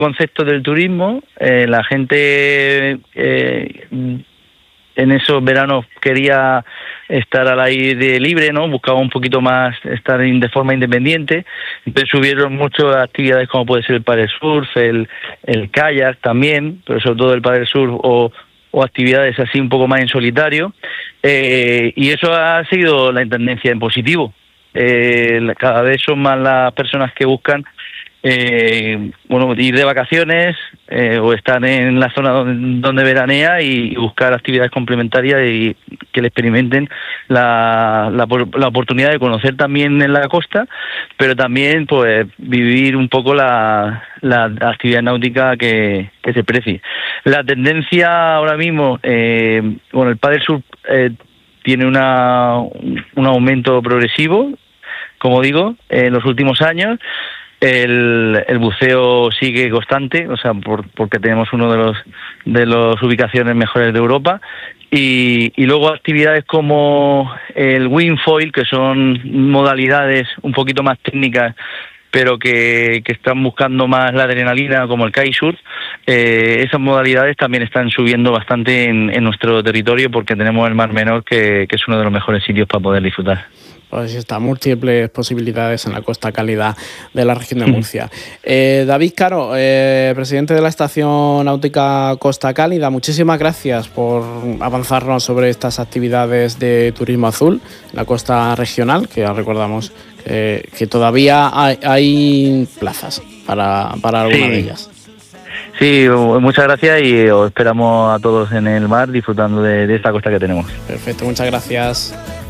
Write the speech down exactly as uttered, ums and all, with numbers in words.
concepto del turismo. Eh, la gente eh, en esos veranos quería estar al aire libre, ¿no? Buscaba un poquito más estar de forma independiente. Entonces subieron muchas actividades como puede ser el paddle surf, el, el kayak también, pero sobre todo el paddle surf o, o actividades así un poco más en solitario. Eh, y eso ha sido la tendencia en positivo. Eh, cada vez son más las personas que buscan Eh, bueno, ir de vacaciones eh, o estar en la zona donde, donde veranea y, y buscar actividades complementarias y que le experimenten la, la, la oportunidad de conocer también en la costa, pero también pues vivir un poco la, la actividad náutica que, que se precie. La tendencia ahora mismo, eh, bueno, el paddle surf eh, tiene una, un aumento progresivo, como digo, en los últimos años. El, el buceo sigue constante, o sea, por, porque tenemos uno de los de las ubicaciones mejores de Europa. Y, y luego actividades como el wingfoil, que son modalidades un poquito más técnicas, pero que, que están buscando más la adrenalina, como el kitesurf. Eh, esas modalidades también están subiendo bastante en, en nuestro territorio porque tenemos el Mar Menor, que, que es uno de los mejores sitios para poder disfrutar. Pues están múltiples posibilidades en la costa cálida de la región de Murcia. Eh, David Caro, eh, presidente de la Estación Náutica Costa Cálida, muchísimas gracias por avanzarnos sobre estas actividades de turismo azul en la costa regional, que ya recordamos eh, que todavía hay, hay plazas para, para alguna sí. de ellas. Sí, muchas gracias y os esperamos a todos en el mar disfrutando de, de esta costa que tenemos. Perfecto, muchas gracias.